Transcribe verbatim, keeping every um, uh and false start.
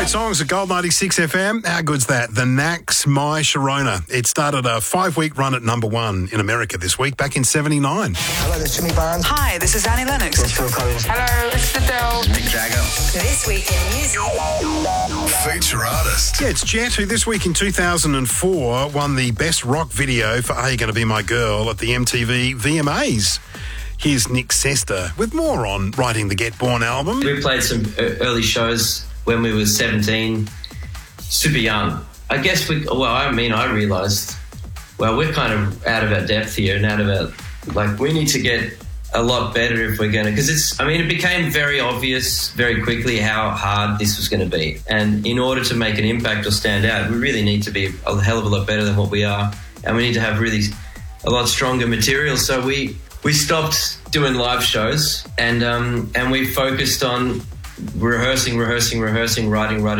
Great songs at Gold ninety-six F M. How good's that? The Knacks, My Sharona. It started a five-week run at number one in America this week, back in seventy-nine. Hello, this is Jimmy Barnes. Hi, this is Annie Lennox. This is Phil Collins. Hello, this is Adele. Mick Jagger. This week in music. Feature artist. Yeah, it's Jet, who this week in two thousand four won the Best Rock Video for Are You Gonna Be My Girl at the M T V V M As. Here's Nick Sester with more on writing the Get Born album. We played some early shows when we were seventeen, super young. I guess we, well, I mean, I realised, well, we're kind of out of our depth here and out of our, like, we need to get a lot better if we're going to, because it's, I mean, it became very obvious very quickly how hard this was going to be. And in order to make an impact or stand out, we really need to be a hell of a lot better than what we are. And we need to have really a lot stronger material. So we, we stopped doing live shows and, um, and we focused on rehearsing, rehearsing, rehearsing, writing, writing.